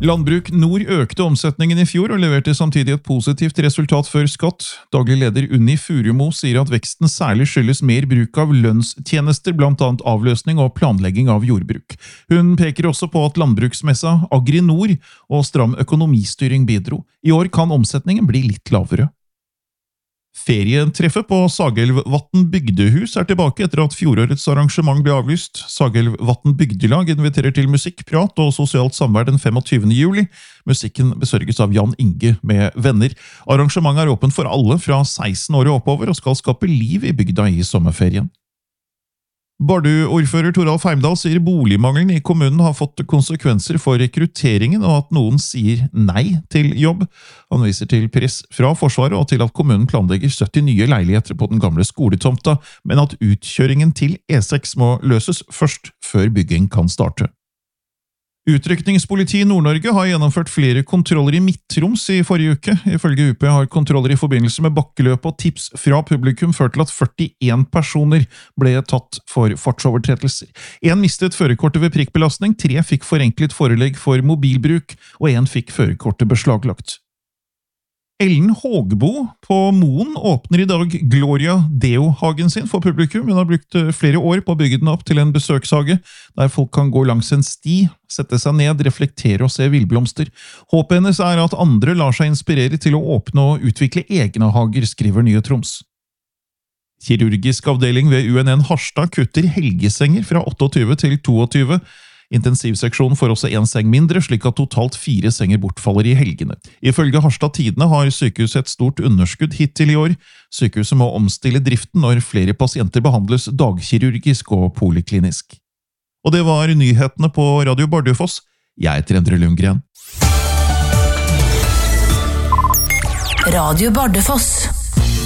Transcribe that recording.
Landbruk Nord økte omsetningen i fjor og leverte samtidig et positivt resultat før skatt. Daglig leder Unni Furumo sier at veksten særlig skyldes mer bruk av lønnstjenester, blant annet avløsning og planlegging av jordbruk. Hun peker også på at landbruksmessa Agri Nord og stram økonomistyring bidro. I år kan omsetningen bli litt lavere. Ferietreffet på Sagelvatn bygdehus tilbake etter at fjorårets arrangement ble avlyst. Sagelvatn bygdelag inviterer til musikk, prat og sosialt samvær den 25. juli. Musikken besørges av Jan Inge med venner. Arrangementet åpent for alle fra 16 år og oppover og skal skape liv i bygda i sommerferien. Bardu-ordfører Toralf Heimdal sier boligmangelen i kommunen har fått konsekvenser for rekrutteringen og at noen sier nei til jobb. Han viser til press fra Forsvaret og til at kommunen planlegger 70 nye leiligheter på den gamle skoletomta, men at utkjøringen til E6 må løses først før bygging kan starte. Utrykningspoliti i Nord-Norge har gjennomført flere kontroller i Midt-Troms i forrige uke. Ifølge UP har kontroller i forbindelse med bakkeløp og tips fra publikum ført til at 41 personer ble tatt for fartsovertredelser. En mistet førerkortet ved prikkbelastning, 3 fikk forenklet forelegg for mobilbruk, og 1 fikk førerkortet beslaglagt. Ellen Hågbo på Moen åpner i dag Gloria Deo-hagen sin for publikum. Hun har brukt flere år på å bygge den opp til en besøkshage, der folk kan gå langs en sti, sette seg ned, reflektere og se villblomster. Håpet hennes at andre lar seg inspirere til å åpne og utvikle egne hager, skriver Nye Troms. Kirurgisk avdeling ved UNN Harstad kutter helgesenger fra 28 til 22. Intensivseksjonen får også 1 seng mindre, slik at totalt 4 senger bortfaller i helgene. Ifølge Harstad Tidende har sykehuset et stort underskudd hittil i år. Sykehuset må omstille driften når flere pasienter behandles dagkirurgisk og poliklinisk. Og det var nyhetene på Radio Bardufoss. Jeg heter Endre Lundgren. Radio Bardufoss.